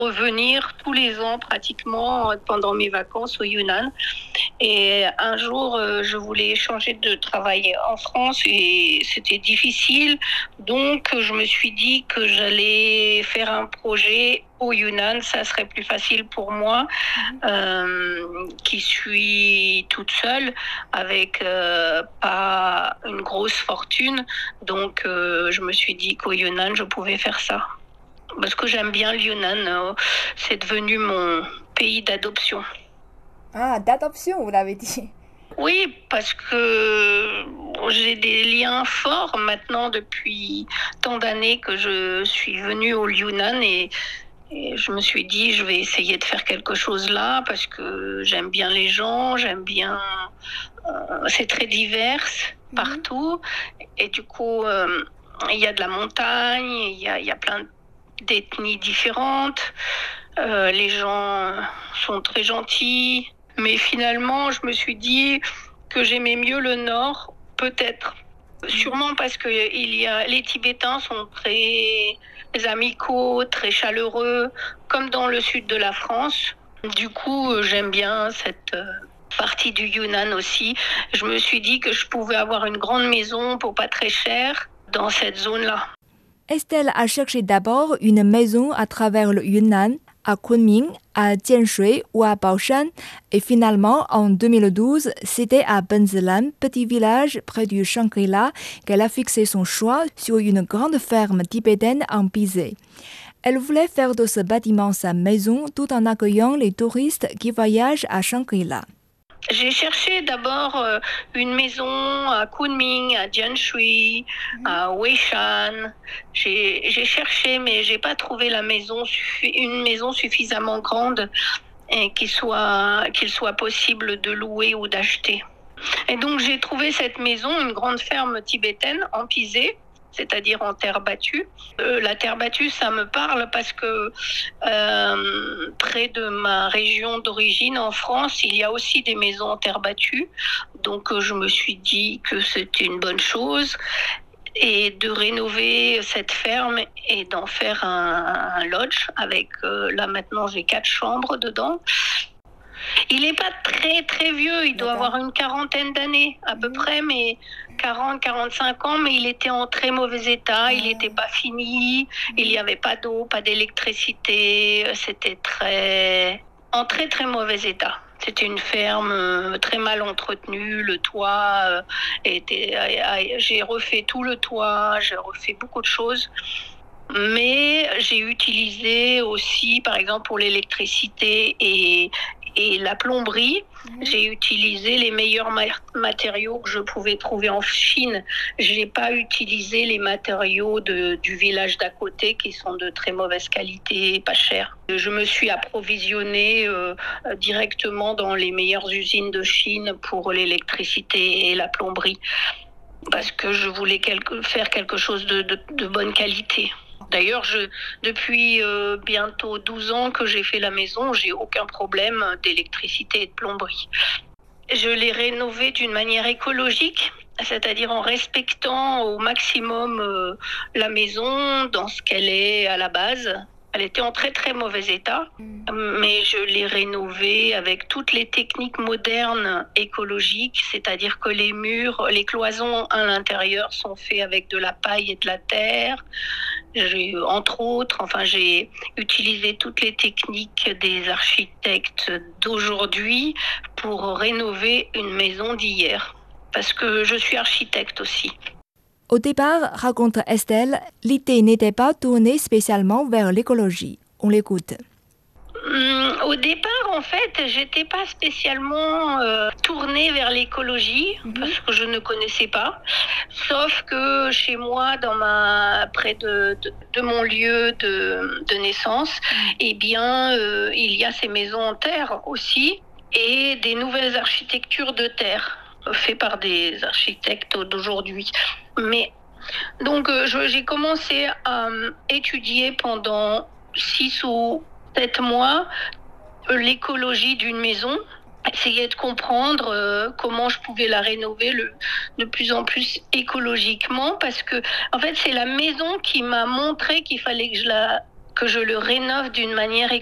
revenir tous les ans pratiquement pendant mes vacances au Yunnan. Et un jour, je voulais changer de travail en France et c'était difficile. Donc, je me suis dit que j'allais faire un projet au Yunnan. Ça serait plus facile pour moi, qui suis toute seule, avec pas une grosse fortune. Donc, je me suis dit qu'au Yunnan, je pouvais faire ça. Parce que j'aime bien le Yunnan, c'est devenu mon pays d'adoption. Ah, d'adoption, vous l'avez dit. Oui, parce que j'ai des liens forts maintenant depuis tant d'années que je suis venue au Yunnan et je me suis dit je vais essayer de faire quelque chose là parce que j'aime bien les gens, j'aime bien, c'est très divers partout et du coup il y a de la montagne, il y a plein d'ethnies différentes, les gens sont très gentils. Mais finalement, je me suis dit que j'aimais mieux le Nord, peut-être. Sûrement parce que les Tibétains sont très amicaux, très chaleureux, comme dans le sud de la France. Du coup, j'aime bien cette partie du Yunnan aussi. Je me suis dit que je pouvais avoir une grande maison pour pas très cher dans cette zone-là. Estelle a cherché d'abord une maison à travers le Yunnan, à Kunming, à Jianshui ou à Baoshan. Et finalement, en 2012, c'était à Benzelan, petit village près du Shangri-La, qu'elle a fixé son choix sur une grande ferme tibétaine en pisé. Elle voulait faire de ce bâtiment sa maison tout en accueillant les touristes qui voyagent à Shangri-La. J'ai cherché d'abord une maison à Kunming, à Jianshui, à Weishan. J'ai cherché, mais j'ai pas trouvé une maison suffisamment grande et qu'il soit possible de louer ou d'acheter. Et donc j'ai trouvé cette maison, une grande ferme tibétaine en pisé, c'est-à-dire en terre battue. La terre battue, ça me parle parce que près de ma région d'origine en France, il y a aussi des maisons en terre battue. Donc je me suis dit que c'était une bonne chose et de rénover cette ferme et d'en faire un lodge avec, là maintenant j'ai 4 chambres dedans. Il n'est pas très très vieux, il doit avoir une quarantaine d'années à peu près, mais 40-45 ans, mais il était en très mauvais état, il n'était pas fini, il n'y avait pas d'eau, pas d'électricité, c'était en très très mauvais état. C'était une ferme très mal entretenue, le toit j'ai refait tout le toit, j'ai refait beaucoup de choses. Mais j'ai utilisé aussi, par exemple, pour l'électricité et la plomberie, j'ai utilisé les meilleurs matériaux que je pouvais trouver en Chine. Je n'ai pas utilisé les matériaux du village d'à côté qui sont de très mauvaise qualité, pas chers. Je me suis approvisionnée directement dans les meilleures usines de Chine pour l'électricité et la plomberie parce que je voulais faire quelque chose de bonne qualité. D'ailleurs, depuis bientôt 12 ans que j'ai fait la maison, j'ai aucun problème d'électricité et de plomberie. Je l'ai rénovée d'une manière écologique, c'est-à-dire en respectant au maximum la maison dans ce qu'elle est à la base. Elle était en très très mauvais état, mais je l'ai rénovée avec toutes les techniques modernes écologiques, c'est-à-dire que les murs, les cloisons à l'intérieur sont faits avec de la paille et de la terre. J'ai utilisé toutes les techniques des architectes d'aujourd'hui pour rénover une maison d'hier, parce que je suis architecte aussi. Au départ, raconte Estelle, l'idée n'était pas tournée spécialement vers l'écologie. On l'écoute. Au départ, en fait, j'étais pas spécialement tournée vers l'écologie parce que je ne connaissais pas. Sauf que chez moi, près de mon lieu de naissance, eh bien, il y a ces maisons en terre aussi et des nouvelles architectures de terre faites par des architectes d'aujourd'hui. Mais donc, j'ai commencé à étudier pendant 6 ou 7 mois l'écologie d'une maison, essayer de comprendre comment je pouvais la rénover de plus en plus écologiquement parce que en fait c'est la maison qui m'a montré qu'il fallait que je la que je le rénove d'une manière